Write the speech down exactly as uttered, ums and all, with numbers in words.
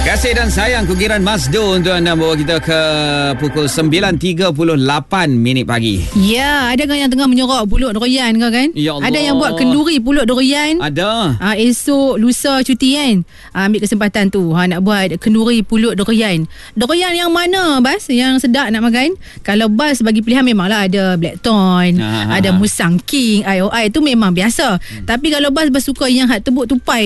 Kasih dan sayang Kukiran Masdo untuk anda bawa kita ke pukul sembilan tiga puluh lapan minit pagi. Ya, ada kan yang tengah menyorok pulut durian kau kan? Ya Allah. Ada yang buat kenduri pulut durian. Ada. Ah, esok lusa cuti kan? Ah, ambil kesempatan tu ha, nak buat kenduri pulut durian. Durian yang mana Bas? Yang sedap nak makan? Kalau Bas bagi pilihan memanglah ada Blackthorn, ha, ha, ada ha. Musang King, I O I tu memang biasa. Hmm. Tapi kalau Bas bersuka yang hak tebuk tupai